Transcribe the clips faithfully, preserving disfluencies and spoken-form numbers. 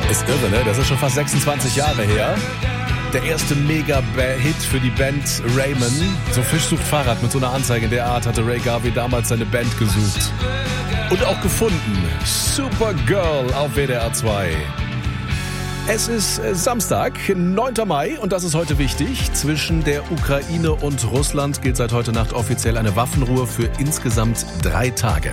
Ist irre, ne? Das ist schon fast sechsundzwanzig Jahre her. Der erste Mega-Hit für die Band Raymond. So Fisch sucht Fahrrad mit so einer Anzeige in der Art hatte Ray Garvey damals seine Band gesucht. Und auch gefunden. Supergirl auf W D R zwei. Es ist Samstag, neunter Mai, und das ist heute wichtig. Zwischen der Ukraine und Russland gilt seit heute Nacht offiziell eine Waffenruhe für insgesamt drei Tage.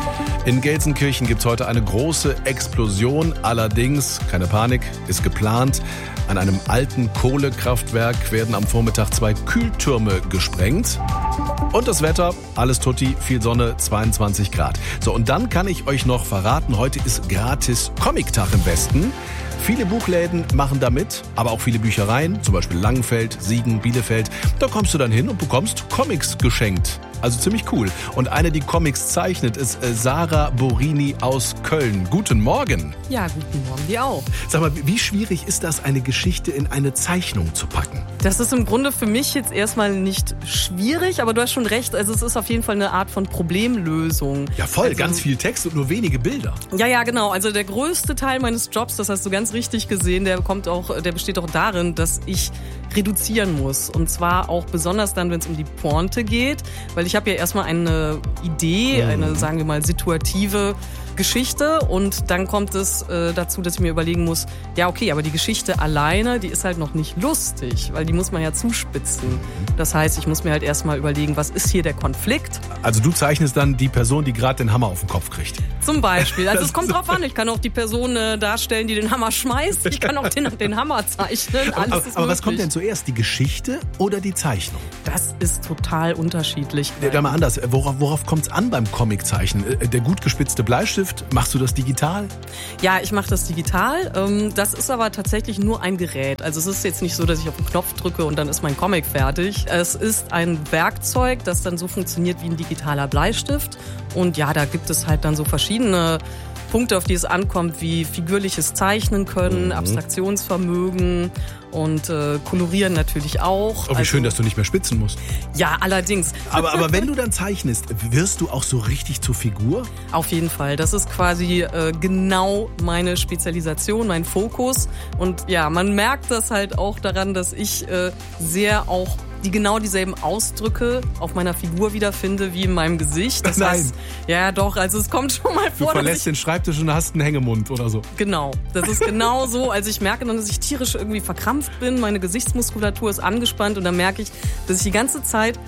In Gelsenkirchen gibt es heute eine große Explosion. Allerdings, keine Panik, ist geplant. An einem alten Kohlekraftwerk werden am Vormittag zwei Kühltürme gesprengt. Und das Wetter, alles tutti, viel Sonne, zweiundzwanzig Grad. So, und dann kann ich euch noch verraten, heute ist gratis Comic-Tag im Westen. Viele Buchläden machen da mit, aber auch viele Büchereien, zum Beispiel Langenfeld, Siegen, Bielefeld. Da kommst du dann hin und bekommst Comics geschenkt. Also ziemlich cool. Und eine, die Comics zeichnet, ist Sarah Borini aus Köln. Guten Morgen. Ja, guten Morgen, dir auch. Sag mal, wie schwierig ist das, eine Geschichte in eine Zeichnung zu packen? Das ist im Grunde für mich jetzt erstmal nicht schwierig, aber du hast schon recht. Also es ist auf jeden Fall eine Art von Problemlösung. Ja, voll. Also, ganz viel Text und nur wenige Bilder. Ja, ja, genau. Also der größte Teil meines Jobs, das hast du ganz richtig gesehen, der kommt auch, der besteht auch darin, dass ich reduzieren muss. Und zwar auch besonders dann, wenn es um die Pointe geht, weil ich habe ja erstmal eine Idee, eine, sagen wir mal, situative Geschichte, und dann kommt es äh, dazu, dass ich mir überlegen muss, ja okay, aber die Geschichte alleine, die ist halt noch nicht lustig, weil die muss man ja zuspitzen. Das heißt, ich muss mir halt erstmal überlegen, was ist hier der Konflikt? Also du zeichnest dann die Person, die gerade den Hammer auf den Kopf kriegt. Zum Beispiel. Also es kommt drauf an, ich kann auch die Person äh, darstellen, die den Hammer schmeißt, ich kann auch den, den Hammer zeichnen, alles aber, ist aber möglich. was kommt denn zuerst, die Geschichte oder die Zeichnung? Das ist total unterschiedlich. Ja, dann mal anders, worauf, worauf kommt es an beim Comiczeichnen? Der gut gespitzte Bleistift, machst du das digital? Ja, ich mache das digital. Das ist aber tatsächlich nur ein Gerät. Also es ist jetzt nicht so, dass ich auf den Knopf drücke und dann ist mein Comic fertig. Es ist ein Werkzeug, das dann so funktioniert wie ein digitaler Bleistift. Und ja, da gibt es halt dann so verschiedene Punkte, auf die es ankommt, wie figürliches Zeichnen können, mhm. Abstraktionsvermögen und äh, Kolorieren natürlich auch. Oh, wie also, schön, dass du nicht mehr spitzen musst. Ja, allerdings. Aber, aber wenn du dann zeichnest, wirst du auch so richtig zur Figur? Auf jeden Fall. Das ist quasi äh, genau meine Spezialisation, mein Fokus. Und ja, man merkt das halt auch daran, dass ich äh, sehr auch die genau dieselben Ausdrücke auf meiner Figur wiederfinde wie in meinem Gesicht. Das Nein. heißt, ja doch, also es kommt schon mal vor, Du verlässt dass ich, den Schreibtisch und hast einen Hängemund oder so. Genau, das ist genau so. Also ich merke dann, dass ich tierisch irgendwie verkrampft bin, meine Gesichtsmuskulatur ist angespannt und dann merke ich, dass ich die ganze Zeit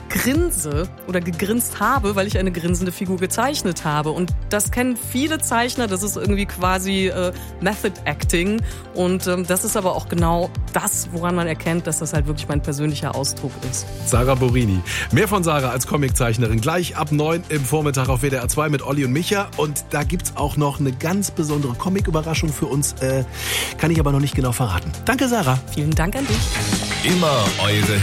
grinse oder gegrinst habe, weil ich eine grinsende Figur gezeichnet habe. Und das kennen viele Zeichner, das ist irgendwie quasi äh, Method Acting. Und ähm, das ist aber auch genau das, woran man erkennt, dass das halt wirklich mein persönlicher Ausdruck ist. Sarah Borini. Mehr von Sarah als Comiczeichnerin gleich ab neun im Vormittag auf W D R zwei mit Olli und Micha. Und da gibt's auch noch eine ganz besondere Comic-Überraschung für uns. Äh, kann ich aber noch nicht genau verraten. Danke, Sarah. Vielen Dank an dich. Immer eure